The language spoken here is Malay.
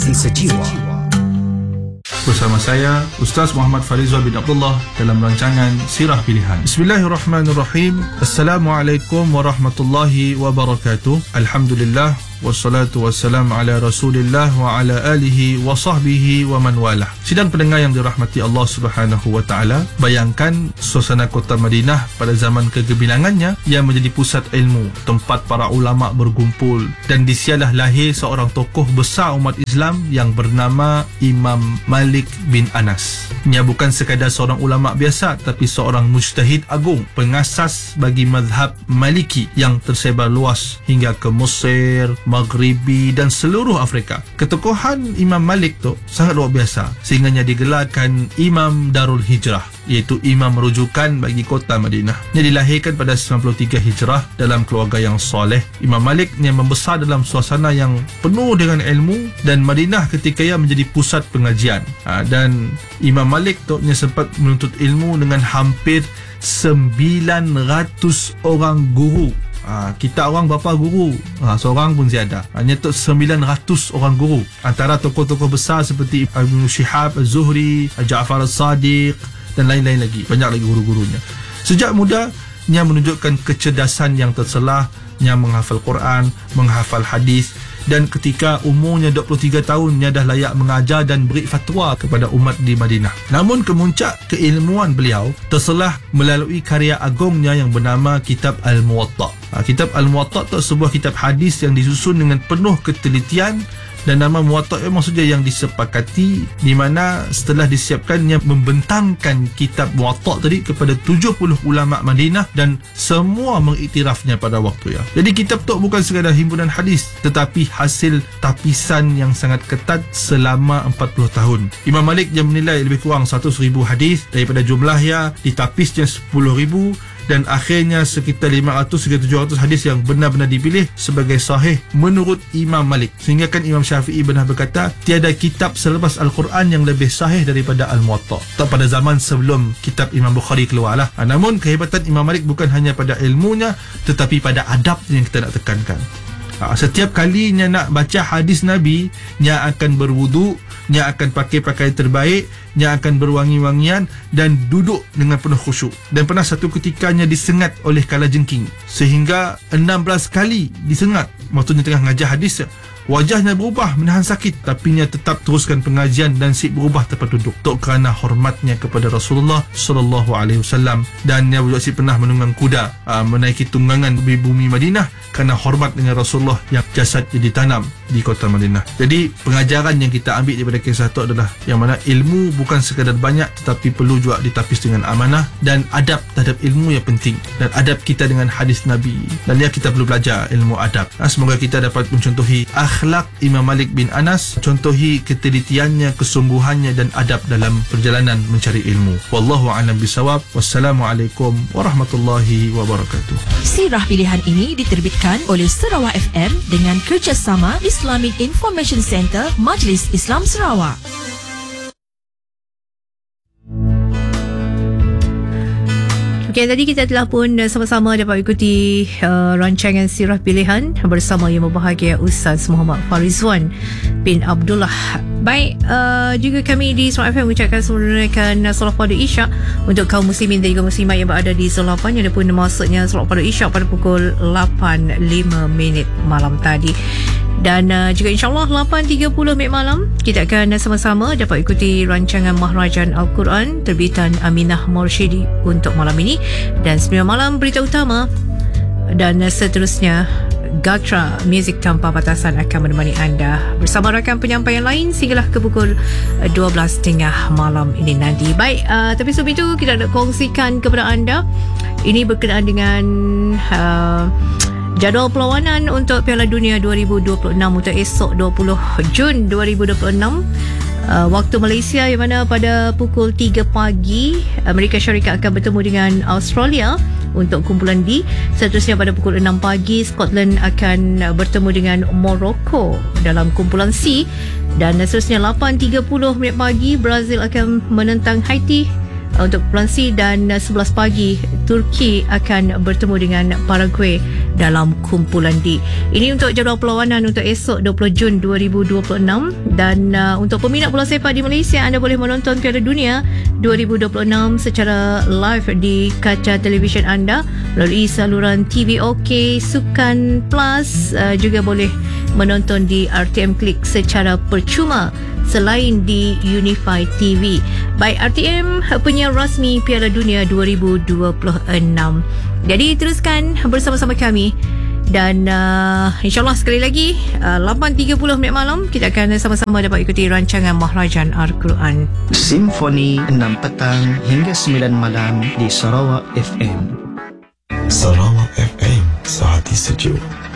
Inspirasi Sejiwa. Bersama saya Ustaz Muhammad Farizal bin Abdullah dalam rancangan Sirah Pilihan. Bismillahirrahmanirrahim. Assalamualaikum warahmatullahi wabarakatuh. Alhamdulillah wassalatu wassalamu ala Rasulillah wa ala alihi wa sahbihi wa man walah. Sidang pendengar yang dirahmati Allah Subhanahu wa taala, bayangkan suasana kota Madinah pada zaman kegemilangannya yang menjadi pusat ilmu, tempat para ulama berkumpul, dan di sialah lahir seorang tokoh besar umat Islam yang bernama Imam Malik bin Anas. Ia bukan sekadar seorang ulama biasa, tapi seorang mujtahid agung, pengasas bagi mazhab Maliki yang tersebar luas hingga ke Mesir, Maghribi dan seluruh Afrika. Ketokohan Imam Malik tu sangat luar biasa sehingganya digelarkan Imam Darul Hijrah, iaitu imam rujukan bagi kota Madinah. Ia dilahirkan pada 93 Hijrah dalam keluarga yang soleh. Imam Malik yang membesar dalam suasana yang penuh dengan ilmu, dan Madinah ketika ia menjadi pusat pengajian. Dan Imam Malik tu sempat menuntut ilmu dengan hampir 900 orang guru. Kita orang berapa guru? Seorang pun tiada. Hanya tu 900 orang guru. Antara tokoh-tokoh besar seperti Ibn Shihab Az-Zuhri, Ja'far As-Sadiq dan lain-lain lagi. Banyak lagi guru-gurunya. Sejak muda, ia menunjukkan kecerdasan yang terselah. Ia menghafal Quran, menghafal hadis, dan ketika umurnya 23 tahun, ia dah layak mengajar dan beri fatwa kepada umat di Madinah. Namun kemuncak keilmuan beliau terselah melalui karya agungnya yang bernama Kitab Al-Muwatta'. Kitab Al-Muwatta' itu sebuah kitab hadis yang disusun dengan penuh ketelitian, dan nama Muwatta' memang saja yang disepakati, di mana setelah disiapkannya membentangkan kitab Muwatta' tadi kepada 70 ulama Madinah, dan semua mengiktirafnya pada waktu ya. Jadi kitab tu bukan sekadar himpunan hadis, tetapi hasil tapisan yang sangat ketat selama 40 tahun. Imam Malik yang menilai lebih kurang 100,000 hadis, daripada jumlahnya ditapisnya 10,000, dan akhirnya sekitar 500 hingga 700 hadis yang benar-benar dipilih sebagai sahih menurut Imam Malik. Sehingga kan Imam Syafi'i pernah berkata, tiada kitab selepas Al-Quran yang lebih sahih daripada Al-Muwatta'. Tak pada zaman sebelum kitab Imam Bukhari keluarlah. Namun kehebatan Imam Malik bukan hanya pada ilmunya, tetapi pada adab yang kita nak tekankan. Setiap kalinya nak baca hadis Nabi, nya akan berwudu, nya akan pakai pakaian terbaik, nya akan berwangi-wangian dan duduk dengan penuh khusyuk. Dan pernah satu ketikanya disengat oleh kalajengking, sehingga 16 kali disengat waktu tengah mengajar hadis. Wajahnya berubah menahan sakit, tapi dia tetap teruskan pengajian dan sik berubah tempat duduk. Tok kerana hormatnya kepada Rasulullah sallallahu alaihi wasallam, dan dia juga sik pernah menunggang kuda menaiki tunggangan di bumi Madinah kerana hormat dengan Rasulullah yang jasadnya ditanam di kota Madinah. Jadi pengajaran yang kita ambil daripada kisah itu adalah yang mana ilmu bukan sekadar banyak, tetapi perlu juga ditapis dengan amanah, dan adab terhadap ilmu yang penting, dan adab kita dengan hadis Nabi. Dan kita perlu belajar ilmu adab. Semoga kita dapat mencontohi akhlak Imam Malik bin Anas, contohi ketelitiannya, kesungguhannya dan adab dalam perjalanan mencari ilmu. Wallahu a'lam bisawab. Wassalamualaikum warahmatullahi wabarakatuh. Sirah Pilihan ini diterbitkan oleh Sarawak FM dengan kerjasama Islamic Information Center Majlis Islam Sarawak. Okay, tadi kita telah pun sama-sama dapat ikuti rancangan Sirah Pilihan bersama Yang Berbahagia Ustaz Muhammad Farizwan bin Abdullah. Baik, juga kami di Sarawak FM mengucapkan menunaikan solat fardu Isyak untuk kaum muslimin dan juga muslimat yang berada di Zon 8, yang pun masuknya solat fardu Isyak pada pukul 8.05 malam tadi. Dan juga insyaAllah 8.30 malam kita akan sama-sama dapat ikuti rancangan Mahrajan Al-Quran terbitan Aminah Mursyidi untuk malam ini. Dan 9 malam berita utama, dan seterusnya Gatra Muzik Tanpa Batasan akan menemani anda bersama rakan penyampai yang lain sehinggalah ke pukul 12.30 malam ini nanti. Baik, tapi sebelum itu kita nak kongsikan kepada anda, ini berkenaan dengan jadual perlawanan untuk Piala Dunia 2026 untuk esok 20 Jun 2026 waktu Malaysia, yang mana pada pukul 3 pagi Amerika Syarikat akan bertemu dengan Australia untuk kumpulan D. Seterusnya pada pukul 6 pagi Scotland akan bertemu dengan Morocco dalam kumpulan C, dan seterusnya 8.30 pagi Brazil akan menentang Haiti. untuk Pulauan C, dan 11 pagi Turki akan bertemu dengan Paraguay dalam kumpulan D. Ini untuk jadual perlawanan untuk esok 20 Jun 2026. Dan untuk peminat bola sepak di Malaysia, anda boleh menonton Piala Dunia 2026 secara live di kaca televisyen anda melalui saluran TV OK, Sukan Plus, juga boleh menonton di RTM Klik secara percuma selain di Unify TV. Baik, RTM penyiar rasmi Piala Dunia 2026. Jadi teruskan bersama-sama kami. Dan insyaAllah sekali lagi 8.30 minit malam kita akan sama-sama dapat ikuti rancangan Mahrajan Al-Quran Simfoni 6 petang hingga 9 malam di Sarawak FM. Sarawak FM, sehati sejuk.